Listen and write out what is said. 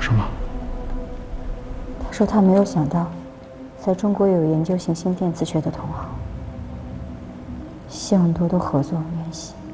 什么？ 他说他没有想到，在中国有研究行星电磁学的同行，希望多多合作联系。